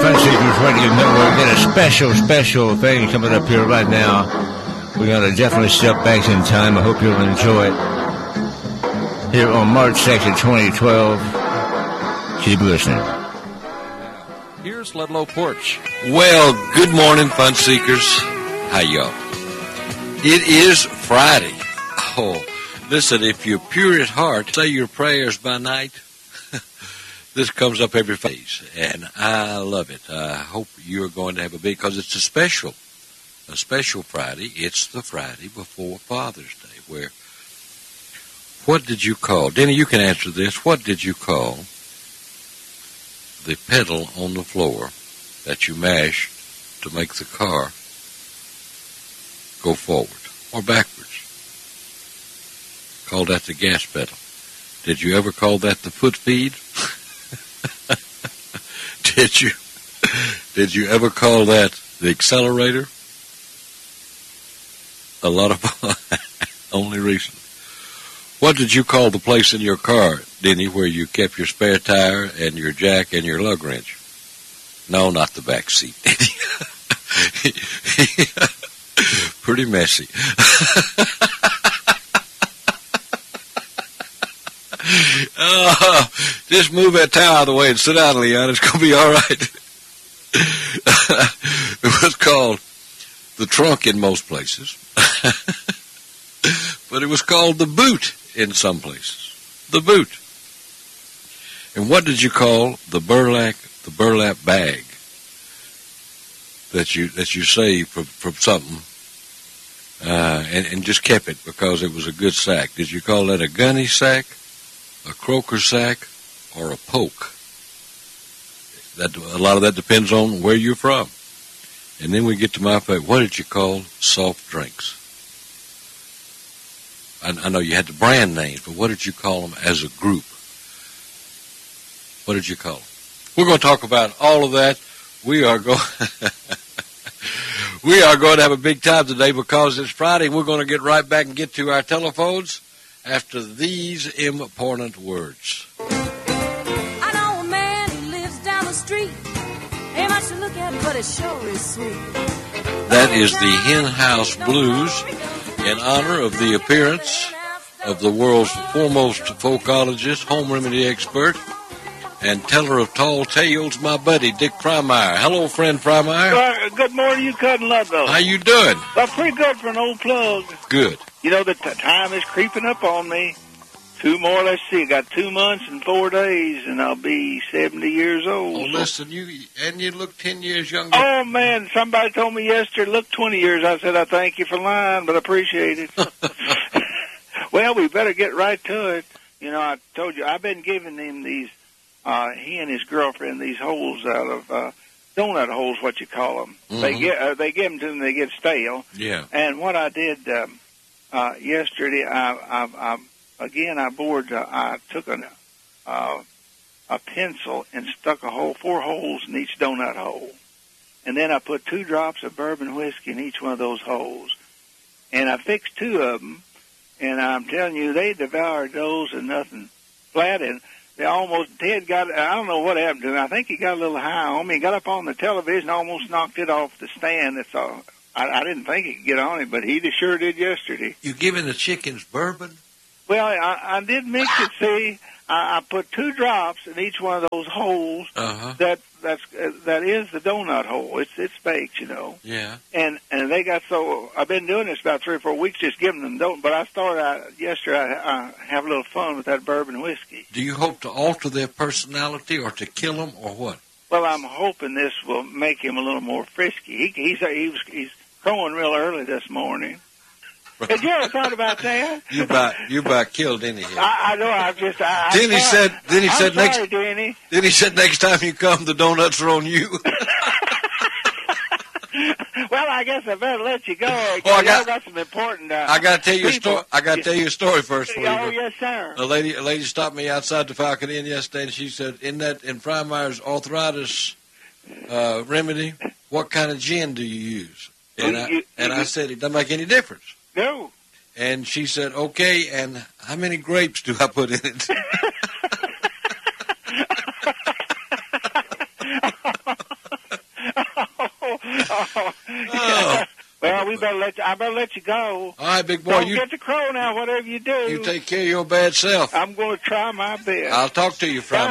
Fun Seekers Radio Network. Got a special thing coming up here right now. We're going to definitely step back in time. I hope you'll enjoy it. Here on March 2nd, 2012. Keep listening. Here's Ludlow Porch. Well, good morning, Fun Seekers. How y'all? It is Friday. Oh, listen, if you're pure at heart, say your prayers by night. This comes up every phase, and I love it. I hope you're going to have a big, because it's a special Friday. It's the Friday before Father's Day, where, what did you call, Denny, you can answer this, what did you call the pedal on the floor that you mashed to make the car go forward or backwards? Call that the gas pedal. Did you ever call that the foot feed? Did you ever call that the accelerator? A lot of only recently. What did you call the place in your car, Denny, where you kept your spare tire and your jack and your lug wrench? No, not the back seat. Pretty messy. Just move that towel out of the way and sit down, Leon. It's going to be all right. It was called the trunk in most places. But it was called the boot in some places. The boot. And what did you call the burlap bag that you saved from something and just kept it because it was a good sack? Did you call that a gunny sack, a croaker sack, or a poke? That a lot of that depends on where you're from. And then we get to my favorite. What did you call soft drinks? I know you had the brand names, but what did you call them as a group? What did you call them? We're going to talk about all of that. We are going to have a big time today because it's Friday. We're going to get right back and get to our telephones after these important words. I know a man who lives down the street. Ain't much to look at, but it sure is sweet. That is the Hen House Blues in honor of the appearance of the world's foremost folkologist, home remedy expert, and teller of tall tales, my buddy, Dick Frymire. Hello, friend Frymire. Good morning, you cousin Ludlow. How you doing? Well, pretty good for an old plug. Good. You know, the time is creeping up on me. Two more, let's see, I got 2 months and 4 days, and I'll be 70 years old. Oh, listen, you look 10 years younger. Oh, man, somebody told me yesterday, look, 20 years. I said, I thank you for lying, but I appreciate it. Well, we better get right to it. You know, I told you, I've been giving him these, he and his girlfriend, these holes out of, donut holes, what you call them. Mm-hmm. They give them to them, they get stale. Yeah. And what I did, yesterday, I took a pencil and stuck 4 holes in each donut hole. And then I put 2 drops of bourbon whiskey in each one of those holes. And I fixed 2 of them. And I'm telling you, they devoured those and nothing flat. And Ted got, I don't know what happened to him. I think he got a little high on me. He got up on the television, almost knocked it off the stand. That's all. I didn't think he could get on it, but he sure did yesterday. You giving the chickens bourbon? Well, I did mix it. See, I put 2 drops in each one of those holes. Uh-huh. That is the donut hole. It's baked, you know. Yeah. And they got so. I've been doing this about 3 or 4 weeks, just giving them don't. But I started out yesterday. I have a little fun with that bourbon whiskey. Do you hope to alter their personality or to kill them or what? Well, I'm hoping this will make him a little more frisky. He's crowing real early this morning. Had you ever thought about that? You about killed Denny here. I know. Denny said Denny. Then he said next time you come, the donuts are on you. Well, I guess I better let you go. Well, I got some important. I got to tell you a story. I got to tell you a story first. Oh, yes, sir. A lady stopped me outside the Falcon Inn yesterday, and she said, in Frymire's arthritis remedy, what kind of gin do you use? And I said, it doesn't make any difference. No. And she said, okay, and how many grapes do I put in it? Oh. Well, I better let you go. All right, big boy. Don't get the crow now, whatever you do. You take care of your bad self. I'm going to try my best. I'll talk to you Friday.